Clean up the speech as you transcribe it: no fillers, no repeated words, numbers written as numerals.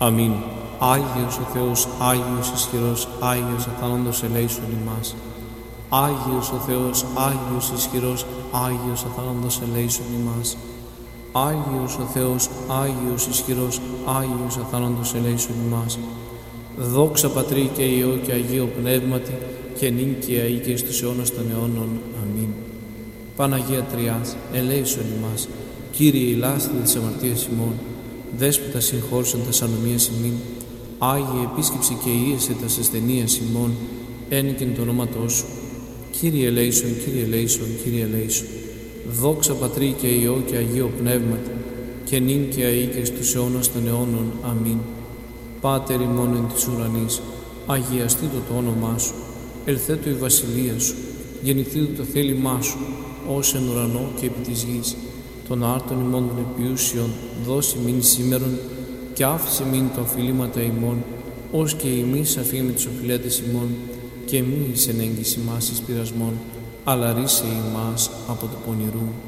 Αμήν. Άγιος ο Θεός, Άγιος ισχυρός, Άγιος αθάνατος ελέησον ημάς. Άγιος ο Θεός, Άγιος ισχυρός, Άγιος αθάνατος ελέησον ημάς. Άγιος ο Θεός, Άγιος ισχυρός, Άγιος αθάνατος ελέησον ημάς. Δόξα Πατρί και Υιό και Αγίο Πνεύματι, και νυν και αεί και εις τους αιώνας των αιώνων. Αμήν. Παναγία Τριάς, ελέησον ημάς. Κύριε ηλάσθητε της αμαρτίας ημών, Δέσποτα συγχώρησον τας ανομίας ημίν, Άγιε επίσκεψε και ίεσε τας ασθενείας ημών, ένικεν το ονόματό σου. Κύριε ελέησον, Κύριε ελέησον, Κύριε ελέησον. Δόξα Πατρί και Υιό και Αγίο Πνεύματι, και νυν και αεί και εις τους αιώνας των αιώνων. Αμήν. Πάτερ ημών εν της ουρανής, αγιαστήτω το όνομά σου, ελθέτω η βασιλεία σου, γεννηθήτω το θέλημά σου, ως εν ουρανό και επί της γης. Των άρτων ημών των επιούσιων δώσει μην σήμερον, και άφησε μην τα οφειλήματα ημών, ως και εμείς αφήνουμε τις οφειλέτες ημών, και μη εις εν έγκυση μας εις πειρασμών, αλλά ρίσε ημάς από το πονηρού.